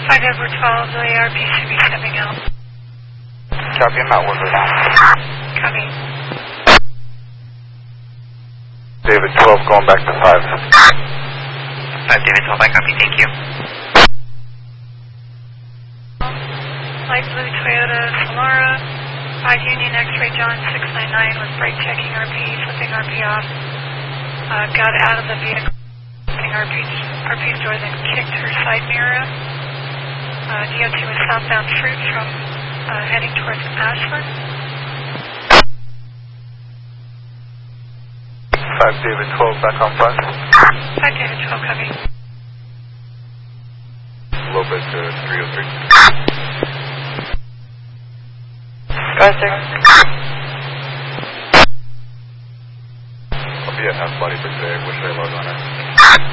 5 Edward 12, the ARP should be stepping out. Copy, I'm out, we'll go down. Copy. David 12 going back to 5. 5 David 12, I copy, thank you. Light blue Toyota Solara, 5 Union X-ray John 699 with brake checking RP, flipping RP off. Got out of the vehicle, opening RP's door, then kicked her side mirror. DOT was southbound Fruit from heading towards Ashland. 5 David 12 back on 5. 5 David 12, copy. A little bit to 303. Go ahead, sir. I'll be at half body for today. Wish I logged on it.